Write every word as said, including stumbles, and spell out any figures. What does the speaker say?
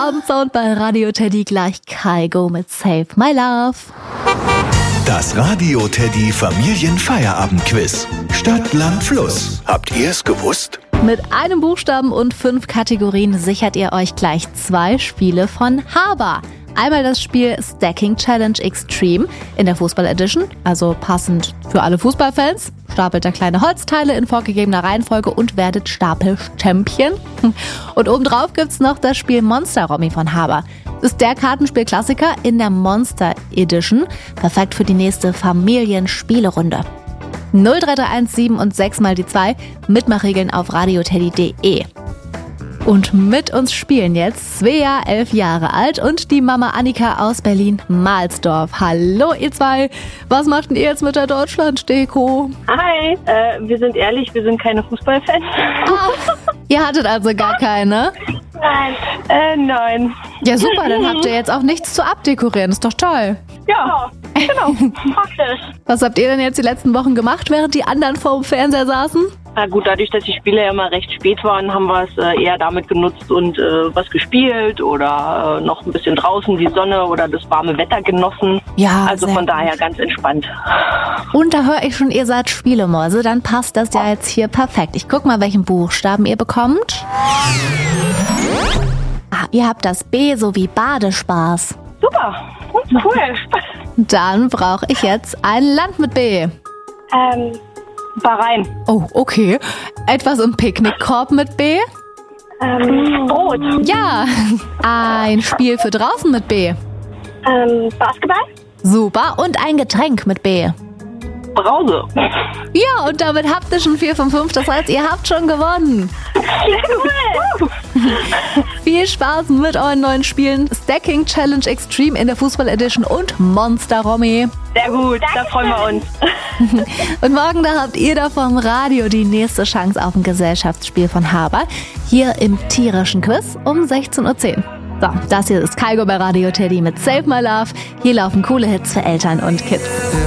Feierabendsound bei Radio Teddy, gleich Kygo mit Save My Love. Das Radio Teddy Familienfeierabendquiz. Stadt, Land, Fluss. Habt ihr es gewusst? Mit einem Buchstaben und fünf Kategorien sichert ihr euch gleich zwei Spiele von Haber. Einmal das Spiel Stacking Challenge Extreme in der Fußball Edition, also passend für alle Fußballfans. Stapelt da kleine Holzteile in vorgegebener Reihenfolge und werdet Stapel-Champion. Und obendrauf gibt's noch das Spiel Monster Rommi von Haber. Das ist der Kartenspielklassiker in der Monster Edition. Perfekt für die nächste Familienspielerunde. null drei drei eins sieben und sechs mal die zwei. Mitmachregeln auf radioteddy punkt de. Und mit uns spielen jetzt Svea, elf Jahre alt, und die Mama Annika aus Berlin-Mahlsdorf. Hallo ihr zwei, was macht denn ihr jetzt mit der Deutschland-Deko? Hi, äh, wir sind ehrlich, wir sind keine Fußballfans. Ah, ihr hattet also gar keine? Nein. Äh, nein. Ja super, dann habt ihr jetzt auch nichts zu abdekorieren, ist doch toll. Ja, genau, praktisch. Was habt ihr denn jetzt die letzten Wochen gemacht, während die anderen vor dem Fernseher saßen? Na gut, dadurch, dass die Spiele ja immer recht spät waren, haben wir es äh, eher damit genutzt und äh, was gespielt oder äh, noch ein bisschen draußen die Sonne oder das warme Wetter genossen. Ja, also von daher ganz entspannt. Und da höre ich schon, ihr seid Spielemäuse, dann passt das ja jetzt hier perfekt. Ich guck mal, welchen Buchstaben ihr bekommt. Ah, ihr habt das B sowie Badespaß. Super, cool. Dann brauche ich jetzt ein Land mit B. Ähm, Bahrain. Oh, okay. Etwas im Picknickkorb mit B? Ähm, Brot. Ja. Ein Spiel für draußen mit B. Ähm, Basketball. Super. Und ein Getränk mit B. Brause. Ja, und damit habt ihr schon vier von fünf. Das heißt, ihr habt schon gewonnen. Cool. Viel Spaß mit euren neuen Spielen Stacking Challenge Extreme in der Fußball Edition und Monster Rommi. Sehr gut, da freuen wir uns. Und morgen, da habt ihr da vom Radio die nächste Chance auf ein Gesellschaftsspiel von Haber. Hier im tierischen Quiz um sechzehn Uhr zehn. So, das hier ist Kygo bei Radio Teddy mit Save My Love. Hier laufen coole Hits für Eltern und Kids.